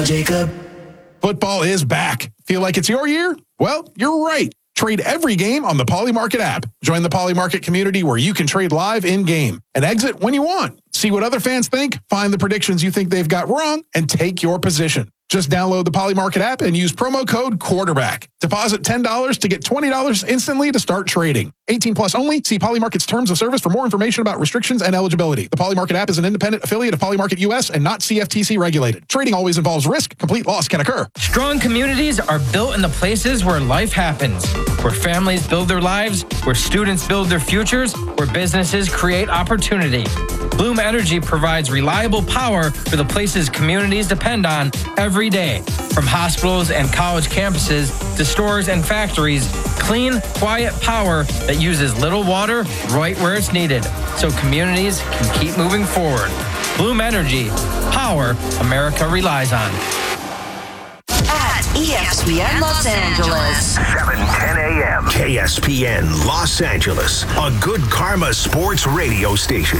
Jacob. Football is back. Feel like it's your year? Well, you're right. Trade every game on the Poly Market app. Join the Poly Market community where you can trade live in-game and exit when you want. See what other fans think, find the predictions you think they've got wrong, and take your position. Just download the Poly Market app and use promo code QUARTERBACK. Deposit $10 to get $20 instantly to start trading. 18 plus only. See Poly Market's terms of service for more information about restrictions and eligibility. The Poly Market app is an independent affiliate of Poly Market US and not CFTC regulated. Trading always involves risk. Complete loss can occur. Strong communities are built in the places where life happens, where families build their lives, where students build their futures, where businesses create opportunity. Bloom Energy provides reliable power for the places communities depend on every day. From hospitals and college campuses to stores and factories, clean, quiet power that uses little water right where it's needed, so communities can keep moving forward. Bloom Energy, power America relies on. At ESPN Los Angeles. 7:10 a.m. KSPN Los Angeles, a good karma sports radio station.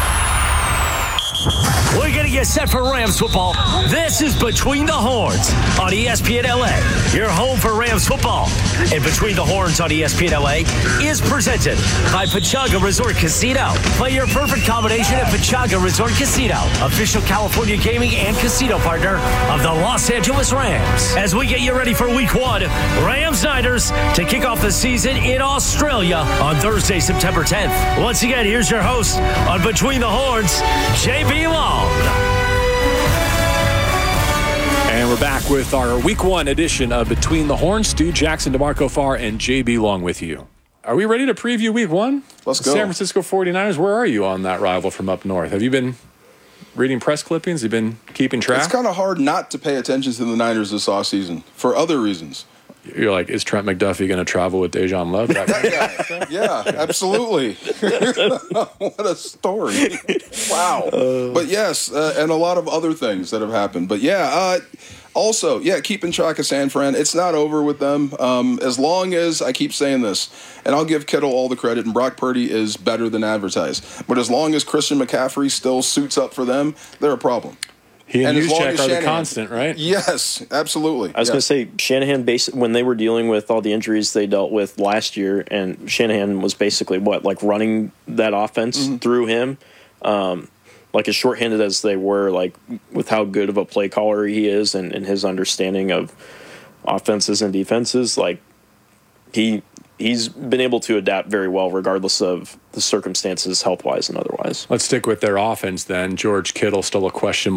We're going to get set for Rams football. This is Between the Horns on ESPN LA, your home for Rams football. And Between the Horns on ESPN LA is presented by Pechanga Resort Casino. Play your perfect combination at Pechanga Resort Casino, official California gaming and casino partner of the Los Angeles Rams. As we get you ready for Week 1, Rams-Niners to kick off the season in Australia on Thursday, September 10th. Once again, here's your host on Between the Horns, JB Long. And we're back with our Week 1 edition of Between the Horns. Stu Jackson, DeMarco Farr, and JB Long with you. Are we ready to preview Week 1? Let's go. San Francisco 49ers, where are you on that rival from up north? Have you been reading press clippings? Have you been keeping track? It's kind of hard not to pay attention to the Niners this offseason for other reasons. You're like, is Trent McDuffie going to travel with Dejan Love? Yeah, absolutely. What a story. Wow. But yes, and a lot of other things that have happened. But yeah, also, keeping track of San Fran. It's not over with them. As long as, I keep saying this, and I'll give Kittle all the credit, and Brock Purdy is better than advertised. But as long as Christian McCaffrey still suits up for them, they're a problem. He and Juszczyk are the constant, right? Yes, absolutely. I was going to say, Shanahan, when they were dealing with all the injuries they dealt with last year, and Shanahan was basically, running that offense through him, as shorthanded as they were, with how good of a play caller he is and his understanding of offenses and defenses, he's been able to adapt very well regardless of the circumstances, health-wise and otherwise. Let's stick with their offense then. George Kittle, still a question